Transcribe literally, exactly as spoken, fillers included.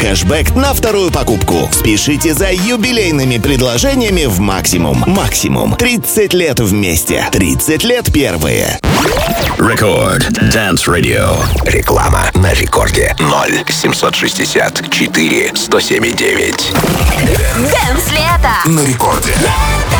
Кэшбэк на вторую покупку. Спешите за юбилейными предложениями в Максимум. Максимум. тридцать лет вместе. тридцать лет первые. Рекорд Dance Radio. Реклама на рекорде. ноль семьсот шестьдесят четыре сто семь девять. Дэнс лето На рекорде.